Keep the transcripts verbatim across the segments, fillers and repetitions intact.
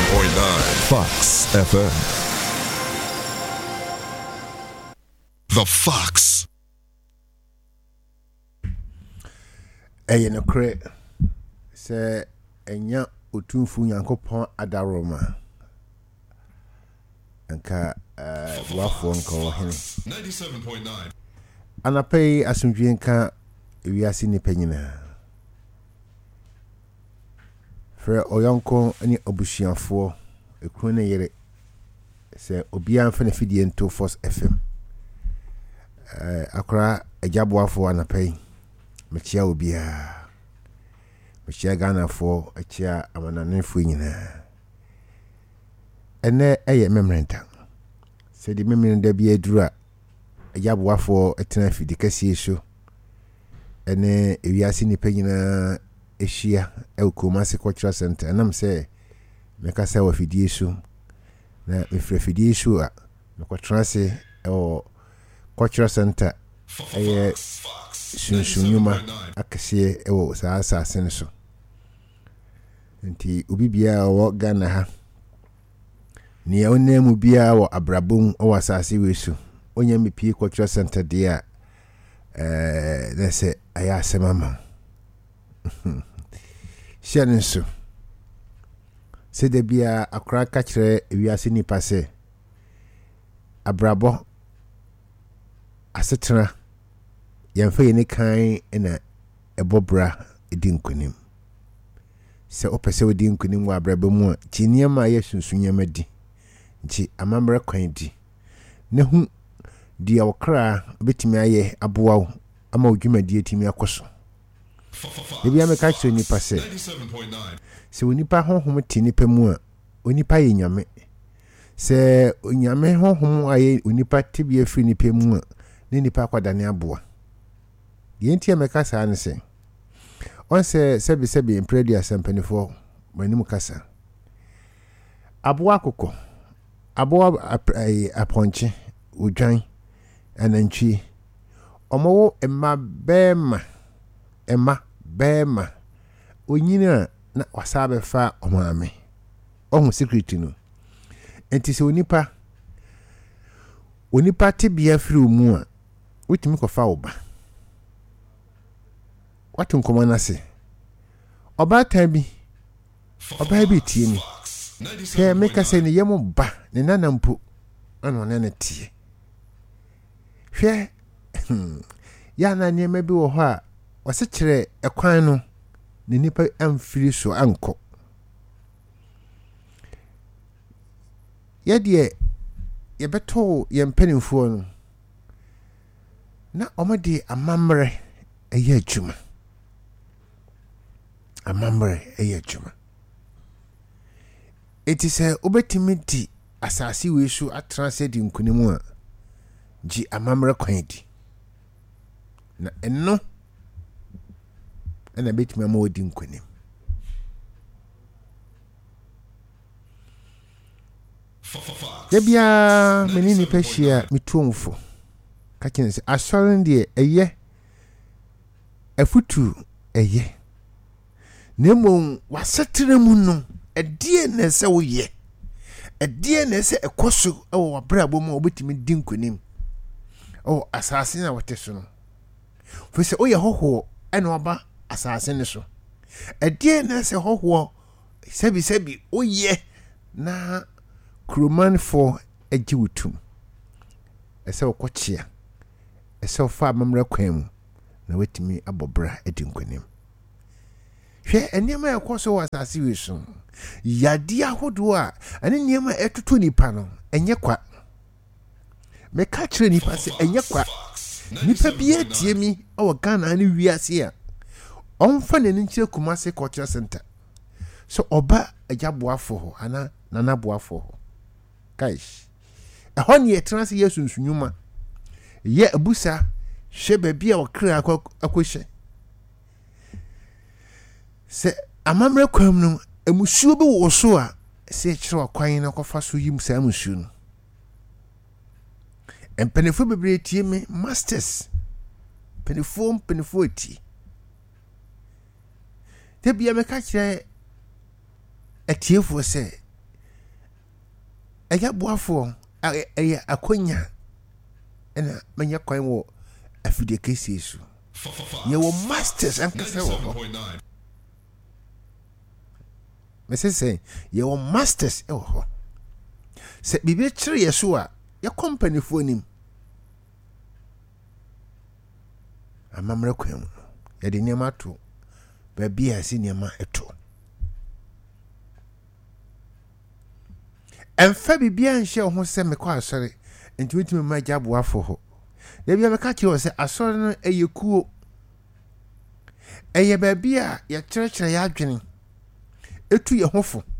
point nine Fox F M. The Fox. Hey, no credit. Say, enya utunfu Nyankopon adaroma. Anka uh wafo nko hene. ninety-seven point nine. Anapay asumdwe nka wiase ni panyina. Fra oyonko ani obusuafo ekru ne yere. Se obia mfa na fidie nto Force F M. Eh akra ajaboafo anapay. Mechia obia. Mechia Ghana fo achia amananefo nyina. Ene eye memrenta. Se di memrenta bia edura ajaboafo etena fidi kase so. Ene ewiase nipa nyina ehia e Kumasi Cultural Center. Anam se meka se wa fidi so na mefre fidi so a mekotena se e Cultural Center eye sunsunyuma akese e wo saa asase ne so. Nti obi bia wo Ghana ha ni onemu bia wo abrabom o asase we so onya mepie Cultural Center dia eh na se aya asemama Shannon so se de bia akra ka kire ewiase ni pase abrabo asetena yɛmfa yɛ ne kan na ɛbɔbra edi nkonim sɛ opese odi nkonim wa abraba mu a kiniema yɛ sunsunyama di nti amamra kwan di ne hu di awkra betimi ayɛ aboawo ama odwumadi etimi akoso ebi ameka kire nipa sɛ sɛ onipa honhom ti nipa mu a onipa yɛ nyame sɛ onyame honhom ayɛ onipa tibia firi nipa mu a ne nipa kwadane aboa yenti ameka saa ne sɛ on se sebi sebi impredi asempanifo manimu kasa aboa kokko aboa aponche odwan anantwi omowo emma bema emma bema onyina na wasabe fa omame ohun secret no enti se onipa onipa tibia firi mu a wotimi kofa oba watu nkoma na se oba tabi oba bi tie ni ke meka se ne yemu ba ne nanampo ano ne ne tie hwe ya na nyema bi wo ho a wase kire ekwan no ne nipa amfiri so anko ye de ye beto ye mpanimfo no na omade amamre eye adwuma amamre eye adwuma eti se obetimi di asase we so atranse di nkunimu a ji amamre kwan di na enno ena betimi ama odi nkunim debia menini pehia mitumfo ka kinse asɔren de eye afutu eye nemo wasetere mu no edie na se wo ye edie na se ekoso e wo abrabo mu obetimi di nkonim o asase na wote so no fo se oye hoho e na oba asase ne so edie na se hoho sebi sebi oye na kruman for ejiwutum ese okochia ese ofa amamra kwan mu na wetimi abobra edi nkonim hwe enema yakoso wasase we so yadi ahodo a ane niema etutu nipa no enye kwa meka kire nipa se enye kwa nipa bi etie mi o Ghana ani wiase a onfa ne nkire Kumasi Cultural Center so oba ajaboafo ho ana nanaboafo ho kaish ehọ ne etrance yesu nsunyuma ye abusa hwe baabi a okra akohye se amamre kwam no emusuo bi wo so a se kire kwan na kofa so yim sa emusuo no empenefo bebre tie me masters penefo penefo eti te bia me ka kire etiefo se ɛyɛ boafo ɛyɛ akonya ɛna manya kwan wɔ afidie kesi so yɛwɔ masters ankasa wɔ hɔ mese sɛ yɛwɔ masters ɛwɔ hɔ sɛ biribi kyerɛ yɛ so a yɛ company fo nim amammerɛ kwan mu yɛde nneɛma ato baabi a si nneɛma ɛto ɛmfa biribiara nhyɛ wo ho sɛ mekɔ asɔre nti wotumi ma gya boafo hɔ da bia meka kyerɛ wɔ sɛ asɔre no ɛyɛ kuo ɛyɛ baabi a yɛkyerɛkyerɛ yɛ adwene ɛtu yɛ ho fo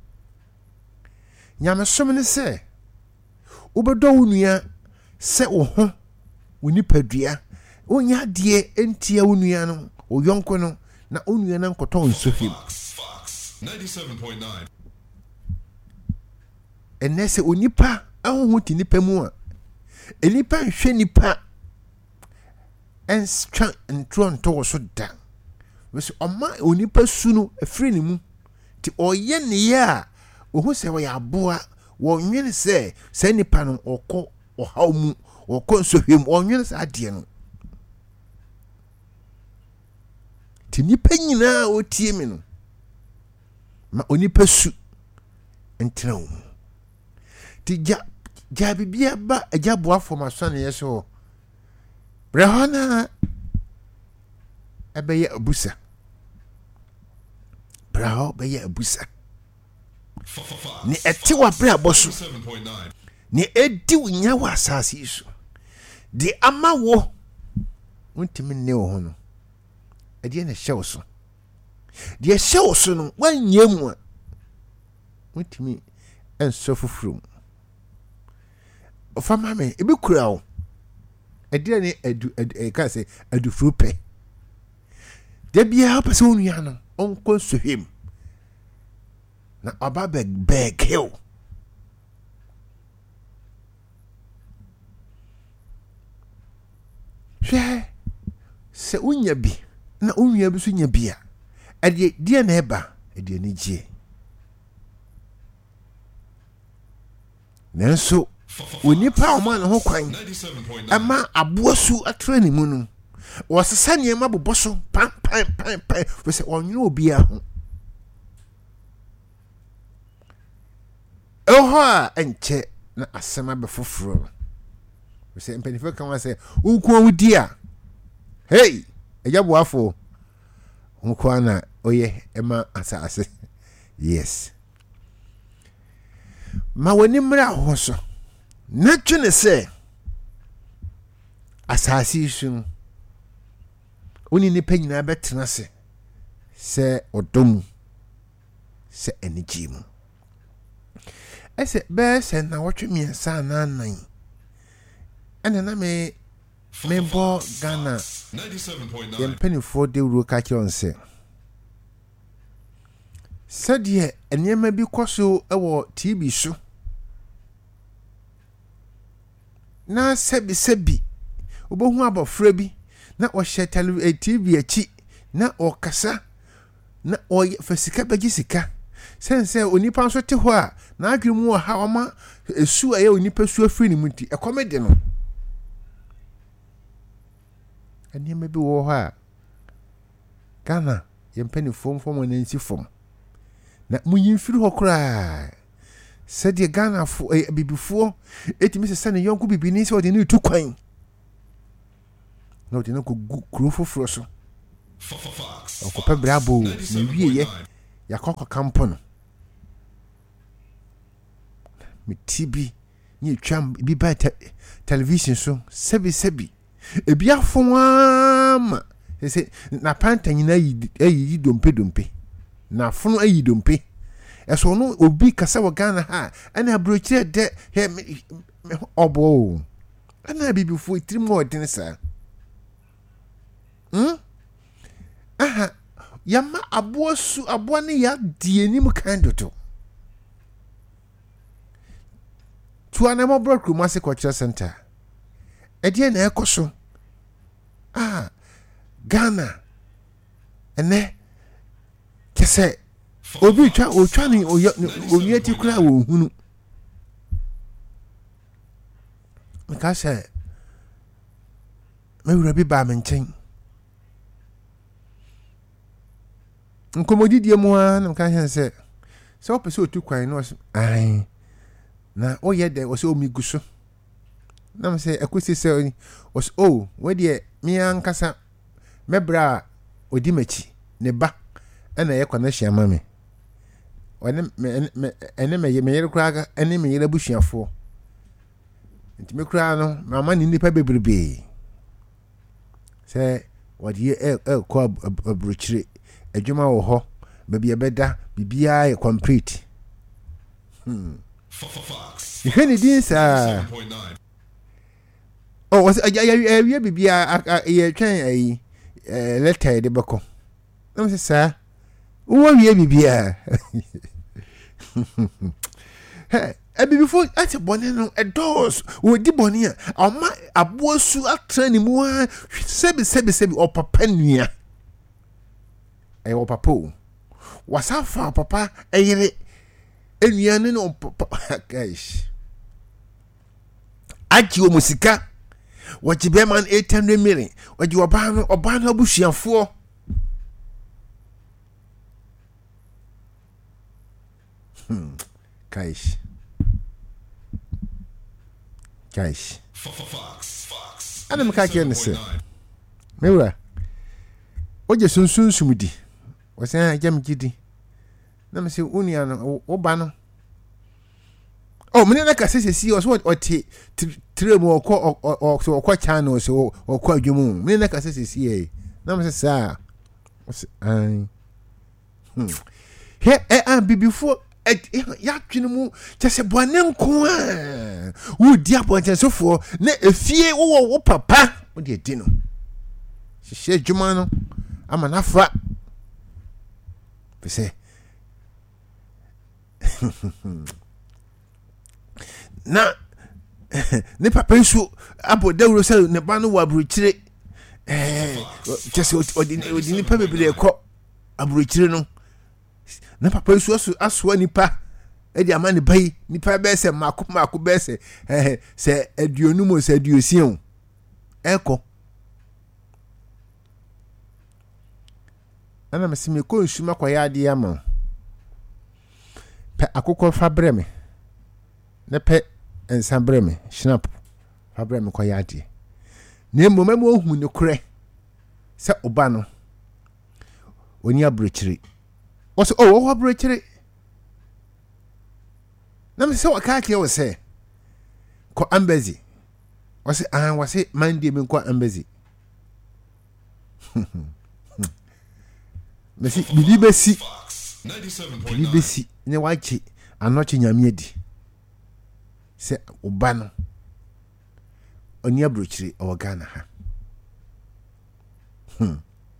nyamesom ne sɛ wobɛdɔ wo nua sɛ wo ho wo nipadua wonya adeɛ ɛntia wo nua no wo yɔnko no na wo nua no nkɔtɔ wo nsohim ɛnɛ sɛ onipa ahoho ti nipa mu a enipa nhwɛ nipa ɛntwa ntoro ntɔ so da wese ɔma onipa su no afiri ne mu ti ɔyɛ ne yɛ a ohu sɛ wɔyɛ aboa wɔnwene sɛ sɛ nipa no ɔkɔ ɔhaw mu ɔkɔ nsohwem ɔnwene sɛ adeɛ no ti nipa nyinaa otie me no ma onipa su ntena wo mu ti ja ja bibia ba agya boafo masane yɛ so brɛ hɔ na ɛbɛyɛ abusa brɛ hɔ bɛyɛ abusa ne ɛte wɔ brɛ abɔ so ne ɛdi wo nya wɔ asase yi so de ama wo wontimi nne wo ho no ɛdeɛ na hyɛ wo so deɛ hyɛ wo so no woanyɛ mu a wontimi ɛnsɔ foforo mu ofama me ebi kura wo ɛdeɛ ne adu ɛka sɛ adufuru pɛ da bia pɛ sɛ onua no ɔnkɔ sohwem na ɔba bɛg bɛghew hwɛ sɛ wonya bi na onua bi so nya bi a ɛdeɛ deɛ na ɛba ɛdeɛ ne gye nanso onipa ɔma ne ho kwan ama aboa su atra ne mu no wɔsesa nneɛma bobɔ so pan pan pan pan wɔsɛ ɔnwene obi a ho ɛhɔ a ɛnkyɛ na asɛm abɛ foforo wɔsɛ mpanimfoɔ ka wa sɛ wonkuo wodi a hei ɛgya boafo nkoa na ɔyɛ ɛma asase yes ma w'ani mmra ho so na twene sɛ asase yi so no woni nipa nyinaa bɛtena se sɛ ɔdɔ mu sɛ anigye mu ɛsɛ bɛɛ sɛ na wɔtwe mmiɛnsa anaa nan ɛna na me mebɔ Ghana yɛmpanifoɔ de wuro ka kyerɛ sɛ sɛdeɛ nneɛma bi kɔ so ɛwɔ T V so na sɛbi sɛbi wobɛhu abɔfra bi na ɔhyɛ television T V akyi na ɔkasa na ɔyɛ fa sika bɛgye sika sɛnsɛ onipa nso te hɔ a na adwene mu wɔ ha ɔma esu a ɛyɛ onipa su afiri ne mu nti ɛkɔmɛ de no nneɛma bi wɔ hɔ a Ghana yɛmpanifoɔ mfɔm wɔn nansi fam na munyi mfiri hɔ koraa sɛdeɛ Ghana fo eh, bibifoɔ etimi sɛ ne yɔnko bibini sɛ ɔde ne tu kwan na ɔde ne kɔ kuro foforo so ɔkɔpɛ brabo na wie yɛ yakɔkɔ kampo me T V ni twam bi ba te, television so sebi sebi ebi afoma sɛ na panta nyina yi yi dompe dompe na fono ayi dompe eso no obi kasa wɔ Ghana ha ana abrochire de he obo ana bibifo tirim ɔden sa hm aha yama aboa su aboa ne ya die nim kan doto tu anamo broku mase culture center edie na ekoso ah Ghana ene kese obi twa o twa ni onye ti kura wo hunu meka sɛ mewura bi ba me nkyɛn nkomodi die mu a na meka sɛ sɛ wopɛ sɛ otu kwan no ai na oyɛ dɛ wɔ sɛ omi gu so na me sɛ akosi sɛ was oh we de me ankasa mebra odi machi ne ba ɛna yɛ kwana hia ma me ɔne me ɛne me me yere kura ɛne me yere busuafo nti me kura no mama ni nipa bebrebe sɛ wɔde ɛ ɛ kɔ abrochire adwuma wɔ hɔ baabi ɛbɛda bibia yɛ complete hmm ihe ni din sa oh was ya ya ya bibia ye twen ayi eh letter de beko na me sa wo wie bibia he e bibifo ati bone no e dos wo di bone a oma aboasu atra ni mu a sebi sebi sebi o papa nua e o papa wasafa papa eyire enua ne no papa guys aji o musika waji be man eight hundred million waji oba no oba no abusuafo hmm guys guys ana mka ke ne se mewa oje sunsun sumudi wasan jam gidi na me se unia no oba no oh mene na ka sese si o so o ti tre mu okọ o okọ channel so okọ adwumu mene na ka sese si e na me se sa ai hmm he e an bibifo ya twene mu kyese bone nko a wo di abonchensofo na efie wo wo papa wo de di no hye adwuma no ama na fra pese na ne papa nso abo dawro sɛ ne ba no wa abrochire eh kyese odi odi nipa bebere ekɔ abrochire no na papa nso aso aso nipa e di ama ne bai nipa be sɛ mako mako be sɛ eh sɛ aduonu mo sɛ aduosia ekɔ ana me sime ko nsuma kwa ya ade ama pe akokɔ fa breme ne pe ensa breme snap fa breme kwa ya ade ne mmom mo hu ne korɛ sɛ oba no oni abrochire wose oh wo abrochire na me sɛ waka ke wo sɛ ko embassy wose ah wose mande me ko embassy Mesi bilibesi bilibesi ne wachi anochi nyame adi se oba no oni abrochire o Ghana ha hmm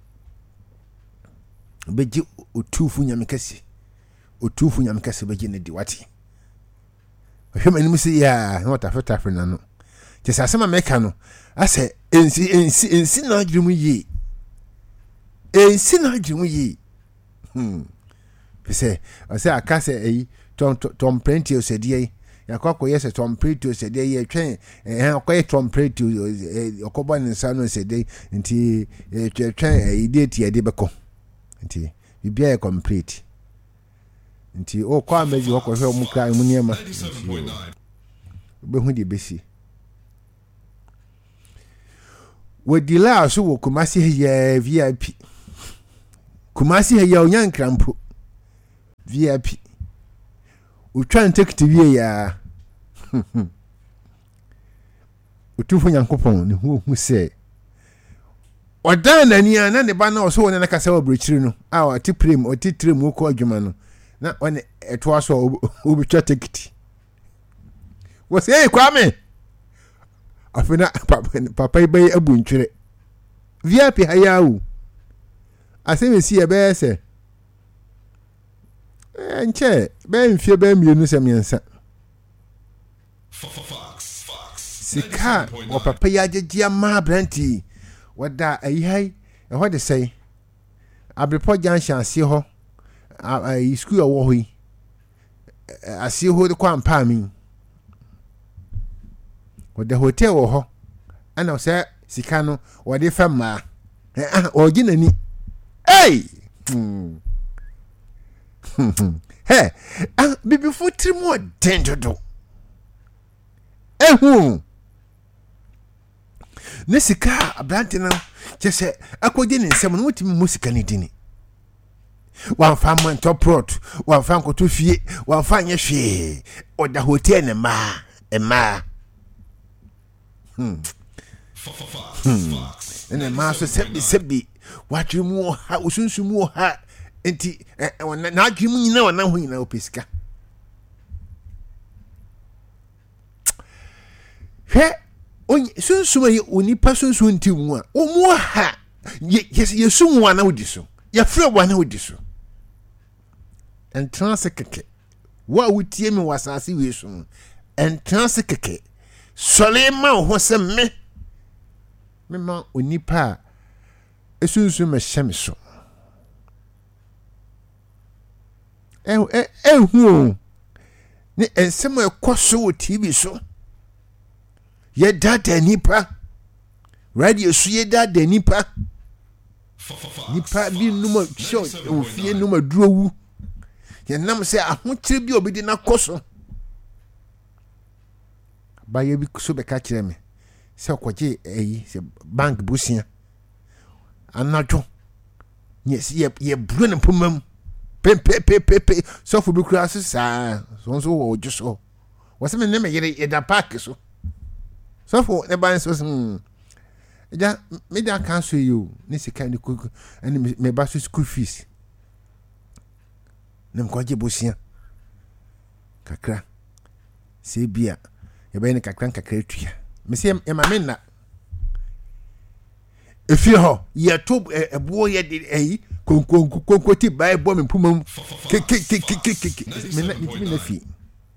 beji otufu nyame kase otufu nyame kase beji ne di wati ohwema ni musi ya na wata feta frena no kyesa asema meka no ase ensi ensi ensi na adwumu yi ensi na adwumu yi hmm pese ase akase eyi tom tom prenti osedi yakoko yese tom prenti osedi ye twen eh akoye tom prenti okoba ne nsa no osedi nti twen eyi date ye de beko nti bibia ye complete nti o kwa amaji hokọ hwe mu kra mu niema be hu de besi we dila so wo Kumasi he V I P Kumasi he ya onyan krampo V I P o twan ticket wie ya o tufu nyankopon ne hu hu se odan nani ana ne ba na o so wona na kasa obrochiri no a o ti prem o ti trem o ko adwuma no na one eto aso obitwa ticket wo se e kwame afena papa papa ibai abuntwere V I P hayawu aseme si e be se enche be mfie be mienu se miensa sika o papa ya jegia ma branti wada ayihai e ho de sei abrepo junction ase ho a school awo ho yi ase ho de kwa mpa mi With the hotel or ho, and I say, Sicano, or the fama, or Guinea. Hey! Hey, ah, be before three more danger do. Eh, who? Nessica, a blantina, just say, I could in some what music and it. One farm top rot, one franco to fee, one fine your she, or the hotel and ma, and ma. Hmm. And the master said, me said, be what you more, how soon you more hat, and tea, and not you know, and now we know Pisca. He, on soon so you only person soon to one, or more ha. Yes, you soon one out this so. Your friend one out this so. And transicate. What would you mean was I see you soon? And transicate. Solema was a me. Mema unipa. A soon soon a shemiso. Eh, eh, eh, who? And somewhere coso T V so. Ye data nipa. Radio suye data nipa. Nipa bi numa show ofie numa duowu. Ye nam se ahokyere bi obedi na koso. Ba ye bi so be ka kire me. Se okoje eyi se bank busia. Anadwo. Yes ye ye bru ne pomam. Pe pe pe pe pe so fu bi kura so sa so so wo juso. Wo se me ne me yere ye da park so. So fu ne ban so hmm. Ja me da cancel you ni sika ni kuku and me ba so school fees. Nem kwaje bosia. Kakra. Se bia ye ba ni kakra kakra tuya. Me se e ma me na. Efi ho ye to ebo ye de eyi konkon konkoti ba ebo me puma ke ke ke ke ke me na me na fi.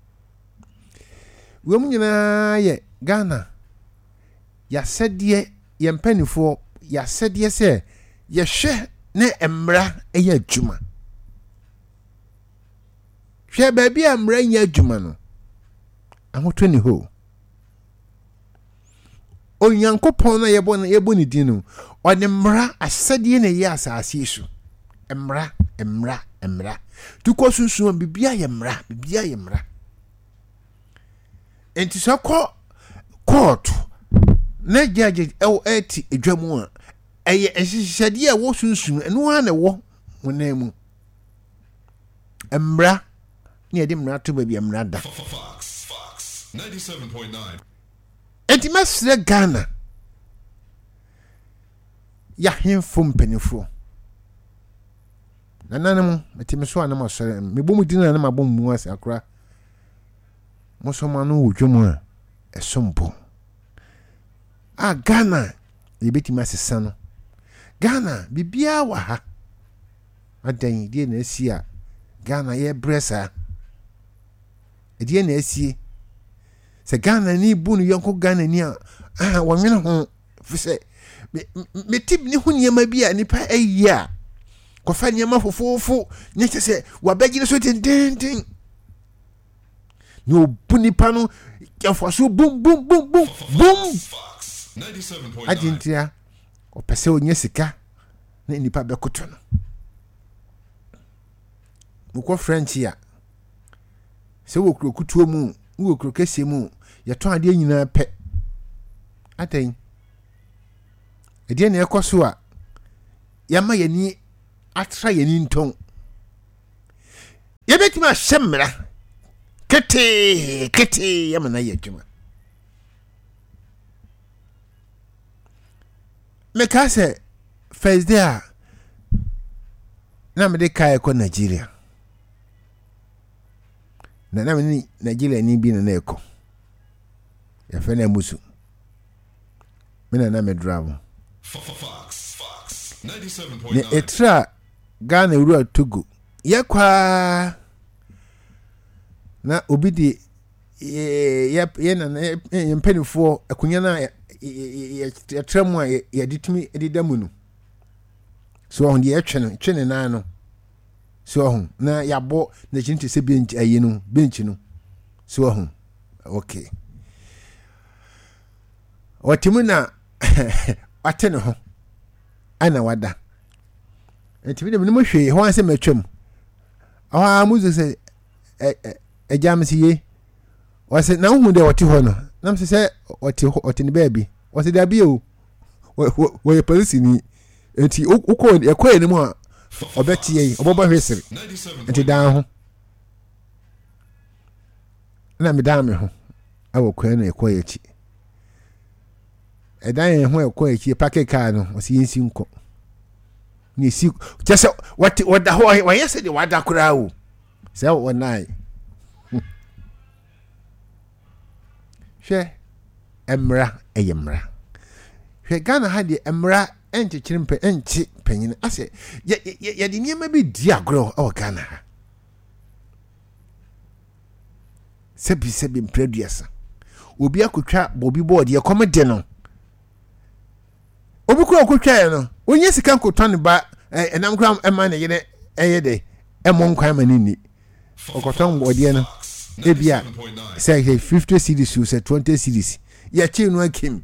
Wo mu nyina ye Ghana. Ya sedie ye mpanifo ya sedie se ye hwe ne emra eye adwuma. Hwe ba bia emra eye adwuma no. Ahoto ni ho. Onyankopon na yebo na yebo ni dinu. One mra asedie ne ye asase isu. Emra, emra, emra. Tuko sunsun bibia ye mra, bibia ye mra. Enti so ko court na judge el eti edwamu a eye ehihede a wo sunsun eno ha na wo wonam emra ne ede mra to ba bi emra da ninety-seven point nine. Enti masre Ghana ya hemfo mpanifo nananum etime so anam asore me bomu dina na mabom mu ase akra mosoma no wodwom a esompo a Ghana yebetime asesa no Ghana bibia wa ha adan die na asi a Ghana ye bresa die na asi se Ghana ni bunu yonko Ghana ni a ah wonwene ho fise me tip ni hu niema bia nipa ayia kofa niema fofofo nyete se wabagire so tendenten no buni pano yafaso bum bum bum bum bum ninety-seven point nine. Agentia o pese onye sika na nipa bekoto no mukọ French ya se wo kuro kutuo mu wo kuro kese mu ye ton ade nyina pe aten ede na ekoso a yama yani atra yani nton ye betima shemra kete kete yama na yedwuma me ka se first day a na me de kai ko Nigeria na na me Nigeria ni bi na na eko ya fe na musu me na na me drive Fox Fox ninety-seven point ne nine. etra Ghana ru Togo ye kwa na obi di ye ye na ye mpanifo akunya na ye tremu a ye ditimi edidamu no so on ye twene twene na no so on na ya bo na chinti se bench ayi no bench no so on okay Watimu na wate ne ho ana wada enti me mo hwe ho anse matwam awa muzu se e jam si ye wase na hu de wate ho no nam se se wate wate ne baabi wase da bi o wo ye police ni enti ukọ ekọ ni mu a obeti ye oboba hwesere enti dan ho na me dan me ho awo kwa na ekọ ye chi edan ye ho ekọ ye chi packet car no wase yinsi nko ni si just what what the why why yes the wada kura o say one night she emra eyemra she Ghana ha de emra enchichiri mpe enchi panyin ase ye ye de niam bi di agro o Ghana ha sebi sebi mpreduasa obi akotwa bobi board ye komede no obi kura okotwa ye no onye sika nkotwa ne ba enam kura ema ne yene eye de emon kwan manini okotwa mbode no ebia say fifty cedis to say twenty cedis ya chi no akim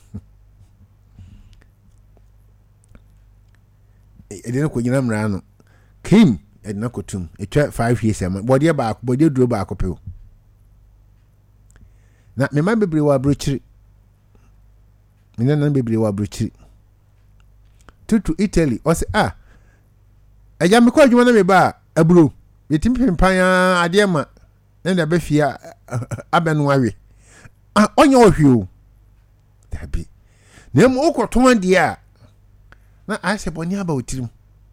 edena ko nyina mra no kim edena kotum etwa five years am bode ba bode duro ba akopeo na me man bebre wa brochiri me nan bebre wa brochiri to Italy o say ah eja me ko adwuma na me ba aburo betim pempan ade ma na da be fia abenu awe ah onye ohwe o dabi na mo okoton ade a na ase boni aba otirim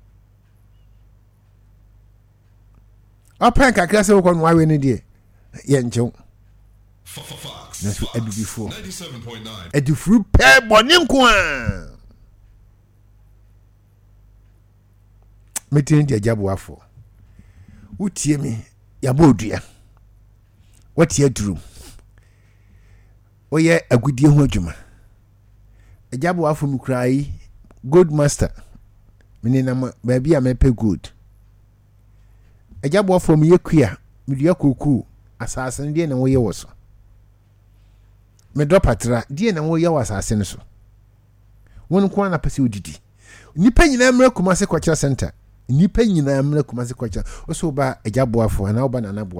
open kakra se okon awe ne de ye nchew na so adubifo ninety-seven point nine adufuru pe boni nko a metin dia jaboafo utie mi yabo odua watie duru oye agudie ho adwuma jaboafo mi kurai gold master mini na baabi a mepe gold jaboafo mi yekua mi dua koku asase ndie na wo ye wo so me do patra die na wo ye wo asase ne so won ko na pese odidi nipa nyina mra Kumasi Cultural Center nipa nyina mra Kumasi Cultural o so ba jaboafo na oba na na